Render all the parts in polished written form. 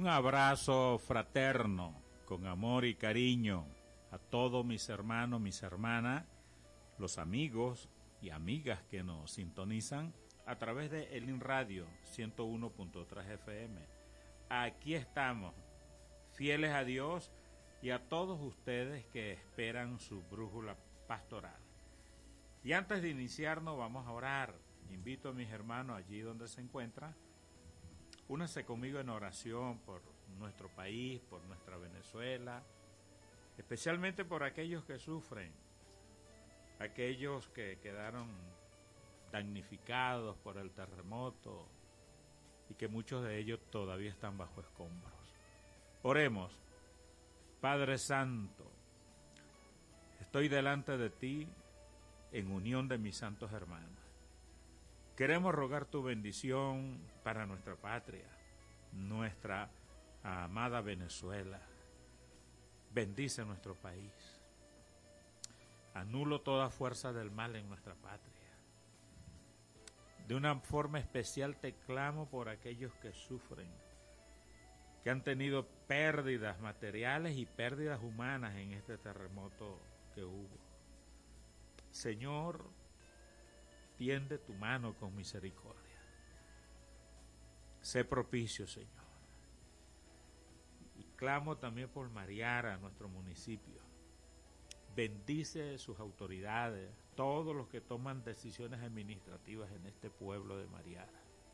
Un abrazo fraterno, con amor y cariño, a todos mis hermanos, mis hermanas, los amigos y amigas que nos sintonizan a través de Elin Radio 101.3 FM. Aquí estamos, fieles a Dios y a todos ustedes que esperan su brújula pastoral. Y antes de iniciarnos vamos a orar. Invito a mis hermanos allí donde se encuentran, únanse conmigo en oración por nuestro país, por nuestra Venezuela, especialmente por aquellos que sufren, aquellos que quedaron damnificados por el terremoto y que muchos de ellos todavía están bajo escombros. Oremos. Padre Santo, estoy delante de ti en unión de mis santos hermanos. Queremos rogar tu bendición para nuestra patria, nuestra amada Venezuela. Bendice nuestro país. Anulo toda fuerza del mal en nuestra patria. De una forma especial te clamo por aquellos que sufren, que han tenido pérdidas materiales y pérdidas humanas en este terremoto que hubo. Señor, tiende tu mano con misericordia. Sé propicio, Señor. Y clamo también por Mariara, nuestro municipio. Bendice sus autoridades, todos los que toman decisiones administrativas en este pueblo de Mariara.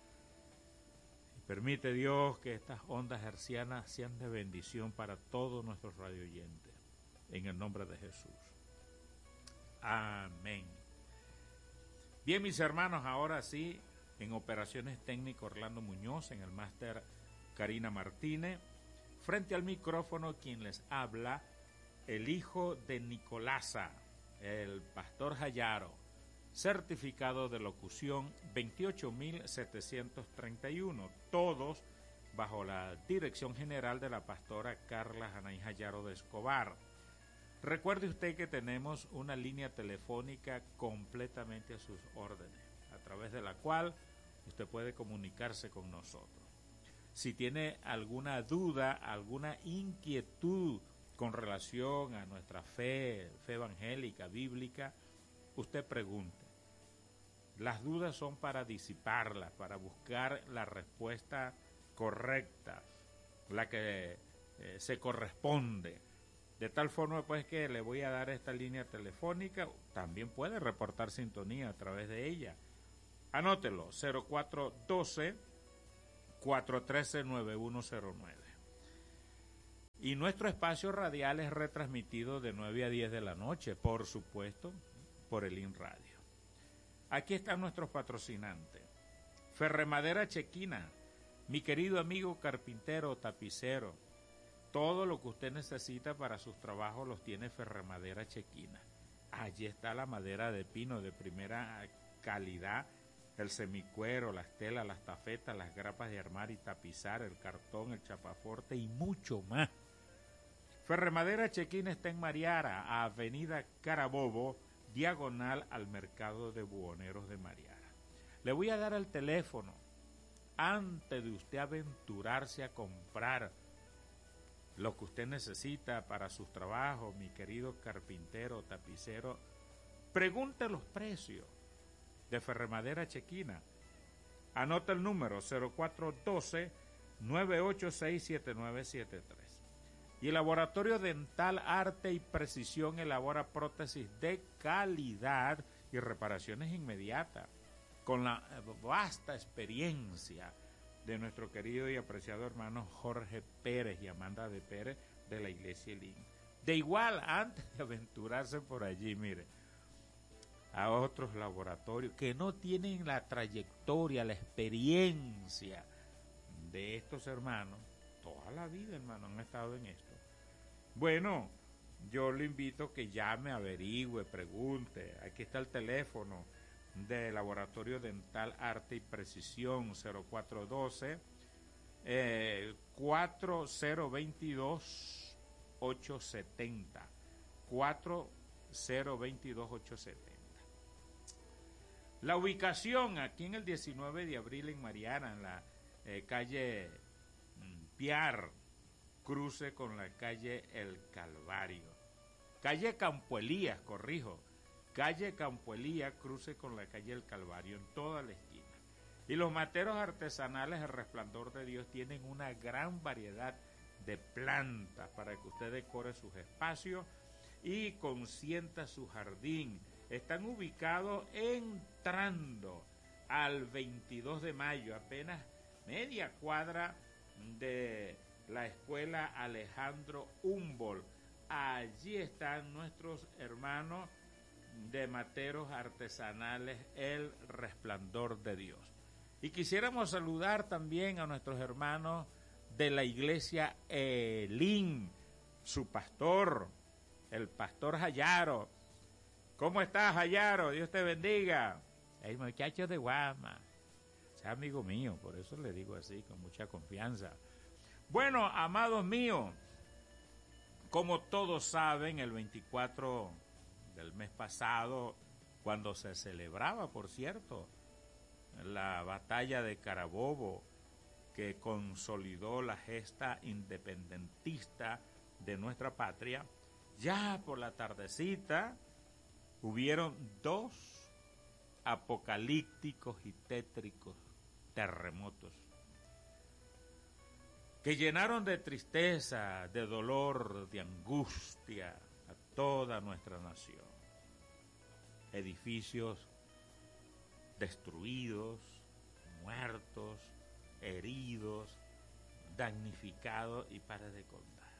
Y permite, Dios, que estas ondas hercianas sean de bendición para todos nuestros radioyentes. En el nombre de Jesús. Amén. Bien, mis hermanos, ahora sí, en operaciones técnicas Orlando Muñoz, en el máster Karina Martínez, frente al micrófono quien les habla, el hijo de Nicolasa, el pastor Jayaro, certificado de locución 28731, todos bajo la dirección general de la pastora Carla Janay Jayaro de Escobar. Recuerde usted que tenemos una línea telefónica completamente a sus órdenes, a través de la cual usted puede comunicarse con nosotros. Si tiene alguna duda, alguna inquietud con relación a nuestra fe evangélica, bíblica, usted pregunte. Las dudas son para disiparlas, para buscar la respuesta correcta, la que se corresponde. De tal forma pues que le voy a dar esta línea telefónica, también puede reportar sintonía a través de ella. Anótelo, 0412-413-9109. Y nuestro espacio radial es retransmitido de 9 a 10 de la noche, por supuesto, por Elin Radio. Aquí están nuestros patrocinantes. Ferremadera Chequina, mi querido amigo carpintero, tapicero. Todo lo que usted necesita para sus trabajos los tiene Ferremadera Chequina. Allí está la madera de pino de primera calidad, el semicuero, las telas, las tafetas, las grapas de armar y tapizar, el cartón, el chapaforte y mucho más. Ferremadera Chequina está en Mariara, avenida Carabobo, diagonal al mercado de buhoneros de Mariara. Le voy a dar el teléfono antes de usted aventurarse a comprar lo que usted necesita para sus trabajos, mi querido carpintero, tapicero. Pregunte los precios de Ferremadera Chequina. Anota el número 0412-986-7973. Y el Laboratorio Dental Arte y Precisión elabora prótesis de calidad y reparaciones inmediatas, con la vasta experiencia de nuestro querido y apreciado hermano Jorge Pérez y Amanda de Pérez de la Iglesia Elín. De igual, antes de aventurarse por allí, mire, a otros laboratorios que no tienen la trayectoria, la experiencia de estos hermanos, toda la vida, hermano, han estado en esto. Bueno, yo le invito que llame, averigüe, pregunte. Aquí está el teléfono de Laboratorio Dental Arte y Precisión, 0412 4022 870 4022 870. La ubicación aquí en el 19 de abril en Mariana, en la calle Piar, cruce con la calle El Calvario. Calle Campo Elías, corrijo. Calle Campo Elías, cruce con la calle El Calvario, en toda la esquina. Y los materos artesanales El Resplandor de Dios tienen una gran variedad de plantas para que usted decore sus espacios y consienta su jardín. Están ubicados entrando al 22 de mayo, apenas media cuadra de la escuela Alejandro Humboldt. Allí están nuestros hermanos de materos artesanales El Resplandor de Dios. Y quisiéramos saludar también a nuestros hermanos de la iglesia Elim, su pastor, el pastor Jayaro. ¿Cómo estás, Jayaro? Dios te bendiga. El muchacho de Guama, es amigo mío, por eso le digo así, con mucha confianza. Bueno, amados míos, como todos saben, el 24 del mes pasado, cuando se celebraba, por cierto, la batalla de Carabobo, que consolidó la gesta independentista de nuestra patria, ya por la tardecita hubieron 2 apocalípticos y tétricos terremotos que llenaron de tristeza, de dolor, de angustia a toda nuestra nación. Edificios destruidos, muertos, heridos, damnificados y para de contar.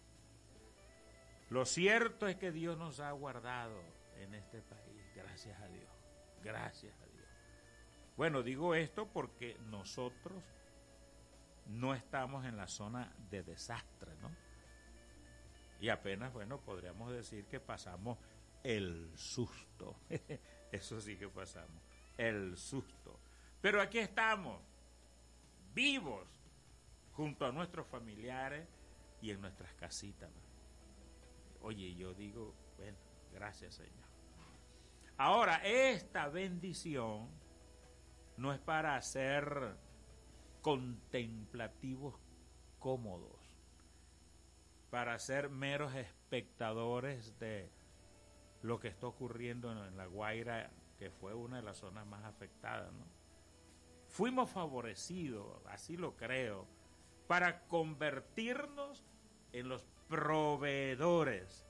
Lo cierto es que Dios nos ha guardado en este país, gracias a Dios, gracias a Dios. Bueno, digo esto porque nosotros no estamos en la zona de desastre, ¿no? Y apenas, bueno, podríamos decir que pasamos el susto. Eso sí que pasamos, el susto. Pero aquí estamos, vivos, junto a nuestros familiares y en nuestras casitas, ¿no? Oye, yo digo, bueno, gracias, Señor. Ahora, esta bendición no es para hacer contemplativos cómodos, para ser meros espectadores de lo que está ocurriendo en La Guaira, que fue una de las zonas más afectadas, ¿no? Fuimos favorecidos, así lo creo, para convertirnos en los proveedores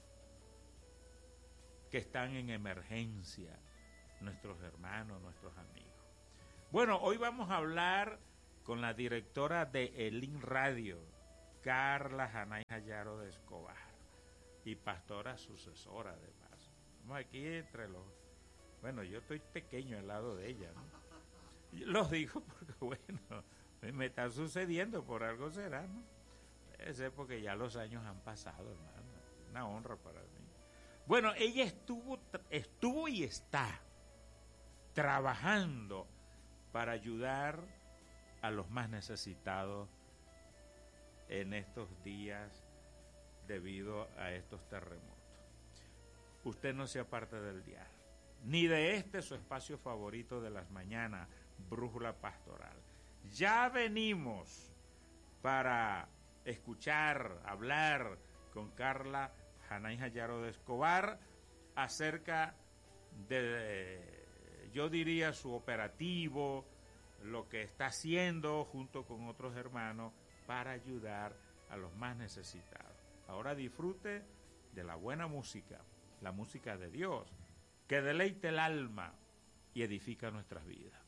que están en emergencia, nuestros hermanos, nuestros amigos. Bueno, hoy vamos a hablar con la directora de Elim Radio, Carla Hanay Jayaro de Escobar, y pastora sucesora además. Estamos aquí entre los... Bueno, yo estoy pequeño al lado de ella, ¿no? Lo digo porque, bueno, me está sucediendo, por algo será, ¿no? Debe ser porque ya los años han pasado, hermano. Una honra para mí. Bueno, ella estuvo y está trabajando para ayudar a los más necesitados en estos días debido a estos terremotos. Usted no se aparte del diario, ni de este su espacio favorito de las mañanas, Brújula Pastoral. Ya venimos para escuchar, hablar con Carla Hanay Jayaro de Escobar acerca de, yo diría, su operativo, lo que está haciendo junto con otros hermanos para ayudar a los más necesitados. Ahora disfrute de la buena música, la música de Dios, que deleite el alma y edifica nuestras vidas.